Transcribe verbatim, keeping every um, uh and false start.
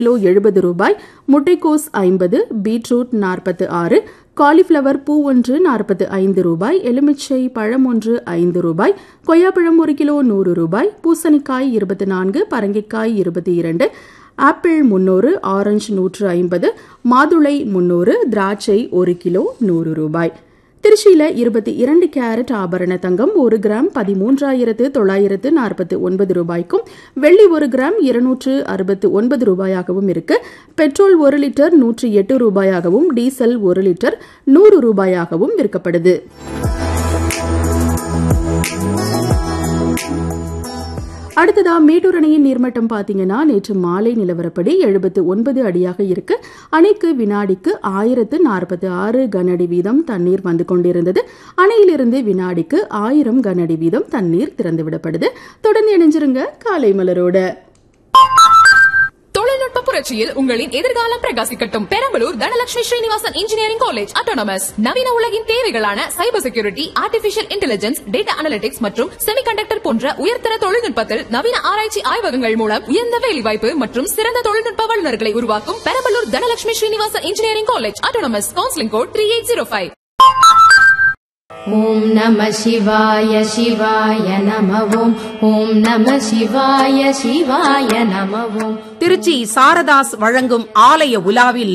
Kilo எழுபது ரூபாய், முட்டைக்கோஸ் ஐம்பது, பீட்ரூட் நாற்பத்து ஆறு, காலிஃபிளவர் பூ ஒன்று நாற்பத்து ஐந்து ரூபாய், எலுமிச்சை பழம் ஒன்று ஐந்து ரூபாய், கொய்யாப்பழம் ஒரு கிலோ நூறு ரூபாய், பூசணிக்காய் இருபத்தி நான்கு, பரங்கிக்காய் இருபத்தி இரண்டு, ஆப்பிள் முன்னூறு, ஆரஞ்சு நூற்று ஐம்பது, மாதுளை முன்னூறு, திராட்சை ஒரு கிலோ நூறு ரூபாய். திருச்சியில இருபத்தி இரண்டு கேரட் ஆபரண தங்கம் ஒரு கிராம் பதிமூன்றாயிரத்து தொள்ளாயிரத்து நாற்பத்தி ஒன்பது ரூபாய்க்கும், வெள்ளி ஒரு கிராம் இருநூற்று அறுபத்தி ஒன்பது ரூபாயாகவும் இருக்கு. பெட்ரோல் ஒரு லிட்டர் நூற்றி எட்டு ரூபாயாகவும், டீசல் ஒரு லிட்டர் நூறு ரூபாயாகவும் விற்கப்படுது. அடுத்ததா மேட்டூர் அணையின் நீர்மட்டம் பாத்தீங்கன்னா நேற்று மாலை நிலவரப்படி எழுபத்து ஒன்பது அடியாக இருக்கு. அணைக்கு வினாடிக்கு ஆயிரத்து நாற்பத்தி ஆறு கனஅடி வீதம் தண்ணீர் வந்து கொண்டிருந்தது. அணையிலிருந்து வினாடிக்கு ஆயிரம் கனஅடி வீதம் தண்ணீர் திறந்துவிடப்படுது. தொடர்ந்து இணைஞ்சிருங்க காலை மலரோட. தொழில்நுட்ப புரட்சியில் உங்களின் எதிர்காலம் பிரகாசிக்கட்டும். Perambalur Dhanalakshmi Srinivasan engineering college autonomous நவீன உலகின் தேவைகளான cyber security, artificial intelligence, data analytics மற்றும் செமிகண்டக்டர் போன்ற உயர்தர தொழில்நுட்பத்தில் நவீன ஆராய்ச்சி ஆய்வகங்கள் மூலம் உயர்ந்த வேலைவாய்ப்பு மற்றும் சிறந்த தொழில்நுட்ப வல்லுநர்களை உருவாக்கும் Perambalur Dhanalakshmi Srinivasan engineering college autonomous. Counselling code three eight zero five. ஓம் நம சிவாய சிவாய நம ஓம். ஓம் நம சிவாய சிவாய நம ஓம். திருச்சி சாரதாஸ் வழங்கும் ஆலய உலாவில்